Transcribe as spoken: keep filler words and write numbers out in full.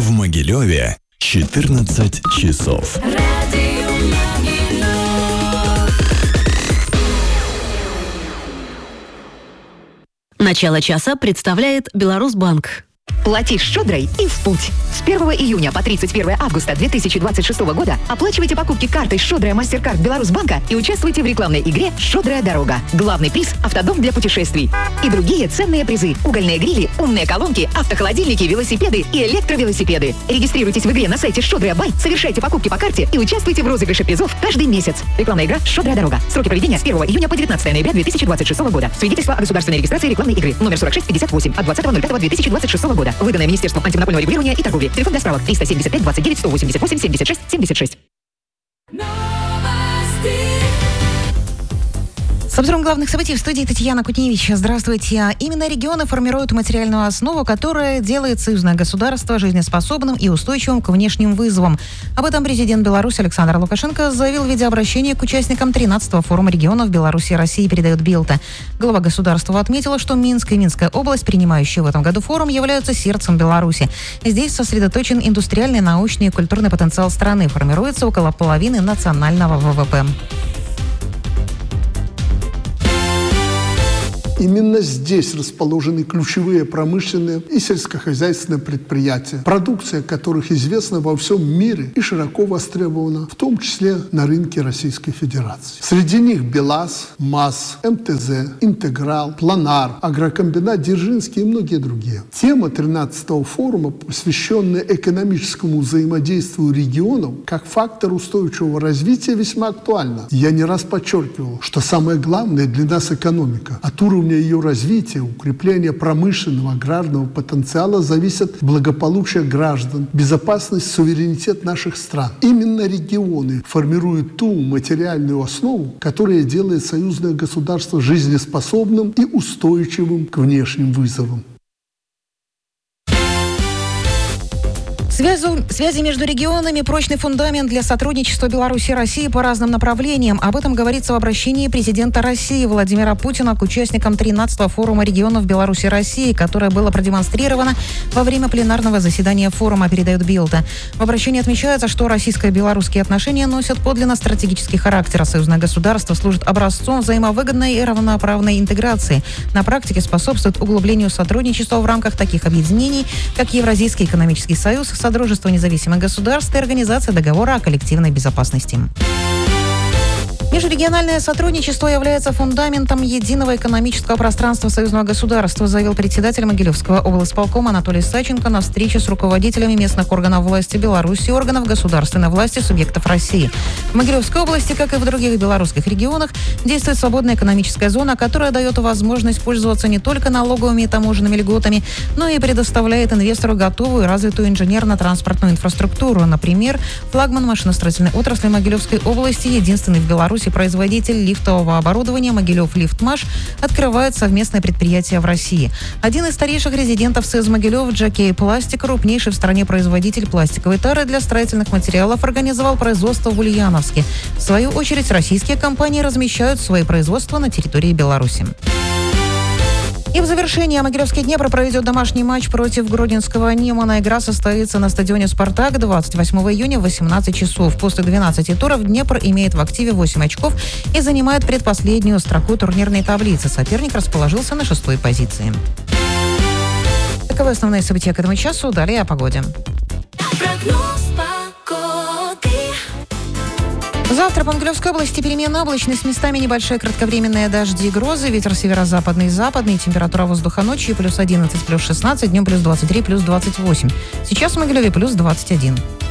В Могилеве четырнадцать часов. Начало часа представляет Беларусьбанк. Плати щедрой и в путь. С первого июня по тридцать первое августа две тысячи двадцать шестого года оплачивайте покупки картой «Щедрая Мастеркард Беларусьбанка» и участвуйте в рекламной игре «Щедрая дорога». Главный приз – автодом для путешествий. И другие ценные призы – угольные грили, умные колонки, автохолодильники, велосипеды и электровелосипеды. Регистрируйтесь в игре на сайте «Щедрая Бай», совершайте покупки по карте и участвуйте в розыгрыше призов каждый месяц. Рекламная игра «Щедрая дорога». Сроки проведения с первого июня по девятнадцатое ноября две тысячи двадцать шестого года. Свидетельство о государственной регистрации рекламной игры. Номер сорок шесть пятьдесят восемь от двадцатого ноль пятого две тысячи двадцать шестого года. Выданное Министерством антимонопольного регулирования и торговли. Телефон для справок триста семьдесят пять двадцать девять сто восемьдесят восемь семьдесят шесть семьдесят шесть. С обзором главных событий в студии Татьяна Кутневич. Здравствуйте. Именно регионы формируют материальную основу, которая делает союзное государство жизнеспособным и устойчивым к внешним вызовам. Об этом президент Беларуси Александр Лукашенко заявил в видеообращении к участникам тринадцатого форума регионов Беларуси и России, передает Билта. Глава государства отметила, что Минск и Минская область, принимающие в этом году форум, являются сердцем Беларуси. Здесь сосредоточен индустриальный, научный и культурный потенциал страны. Формируется около половины национального ВВП. Именно здесь расположены ключевые промышленные и сельскохозяйственные предприятия, продукция которых известна во всем мире и широко востребована, в том числе на рынке Российской Федерации. Среди них БелАЗ, МАЗ, МТЗ, Интеграл, Планар, Агрокомбинат Дзержинский и многие другие. Тема тринадцатого форума, посвященная экономическому взаимодействию регионов как фактор устойчивого развития, весьма актуальна. Я не раз подчеркивал, что самое главное для нас экономика. От уровня ее развития, укрепления промышленного, аграрного потенциала зависит благополучие граждан, безопасность, суверенитет наших стран. Именно регионы формируют ту материальную основу, которая делает союзное государство жизнеспособным и устойчивым к внешним вызовам. Связи, связи между регионами – прочный фундамент для сотрудничества Беларуси и России по разным направлениям. Об этом говорится в обращении президента России Владимира Путина к участникам тринадцатого форума регионов Беларуси и России, которое было продемонстрировано во время пленарного заседания форума, передает Билта. В обращении отмечается, что российско-белорусские отношения носят подлинно стратегический характер. Союзное государство служит образцом взаимовыгодной и равноправной интеграции. На практике способствует углублению сотрудничества в рамках таких объединений, как Евразийский экономический союз, Содружество независимых государств и Организация договора о коллективной безопасности. Межрегиональное сотрудничество является фундаментом единого экономического пространства союзного государства, заявил председатель Могилевского облсполкома Анатолий Саченко на встрече с руководителями местных органов власти Беларуси и органов государственной власти субъектов России. В Могилевской области, как и в других белорусских регионах, действует свободная экономическая зона, которая дает возможность пользоваться не только налоговыми и таможенными льготами, но и предоставляет инвестору готовую и развитую инженерно-транспортную инфраструктуру. Например, флагман машиностроительной отрасли Могилевской области, единственный в Беларуси производитель лифтового оборудования «Могилев Лифтмаш», открывает совместное предприятие в России. Один из старейших резидентов СЭЗ Могилев, Джокей Пластик, крупнейший в стране производитель пластиковой тары для строительных материалов, организовал производство в Ульяновске. В свою очередь, российские компании размещают свои производства на территории Беларуси. И в завершение Могилевский Днепр проведет домашний матч против гродненского Немана. Игра состоится на стадионе «Спартак» двадцать восьмого июня в восемнадцать часов. После двенадцати туров Днепр имеет в активе восемь очков и занимает предпоследнюю строку турнирной таблицы. Соперник расположился на шестой позиции. Таковы основные события к этому часу. Далее о погоде. Завтра по Могилевской области переменная облачность, местами небольшие кратковременные дожди и грозы, ветер северо-западный и западный, температура воздуха ночью плюс одиннадцать, плюс шестнадцать, днем плюс двадцать три, плюс двадцать восемь. Сейчас в Могилеве плюс двадцать один.